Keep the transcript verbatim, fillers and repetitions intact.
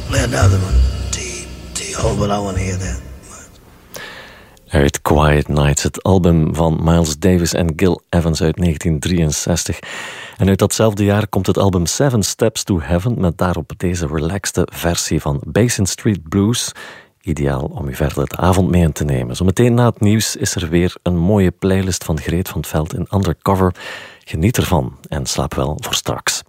play another one. T, T, hold, but I want to hear that. Uit Quiet Nights, het album van Miles Davis en Gil Evans uit negentien drieënzestig. En uit datzelfde jaar komt het album Seven Steps to Heaven met daarop deze relaxte versie van Basin Street Blues. Ideaal om u verder de avond mee in te nemen. Zometeen na het nieuws is er weer een mooie playlist van Greet van het Veld in Undercover. Geniet ervan en slaap wel voor straks.